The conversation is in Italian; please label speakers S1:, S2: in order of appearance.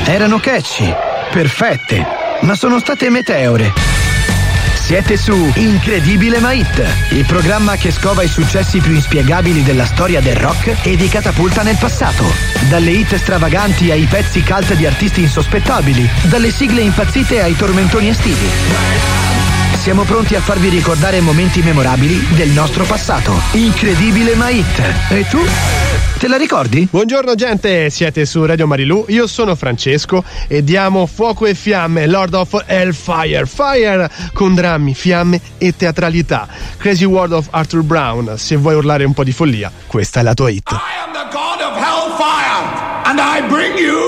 S1: Erano catchy, perfette, ma sono state meteore. Siete su Incredibile ma Hit, il programma che scova i successi più inspiegabili della storia del rock e vi catapulta nel passato. Dalle hit stravaganti ai pezzi cult di artisti insospettabili, dalle sigle impazzite ai tormentoni estivi. Siamo pronti a farvi ricordare momenti memorabili del nostro passato. Incredibile ma Hit. E tu? Te la ricordi?
S2: Buongiorno gente, siete su Radio Marilù, io sono Francesco e diamo fuoco e fiamme, Lord of Hellfire, Fire con drammi, fiamme e teatralità. Crazy World of Arthur Brown, se vuoi urlare un po' di follia, questa è la tua hit.
S3: I am the god of Hellfire and I bring you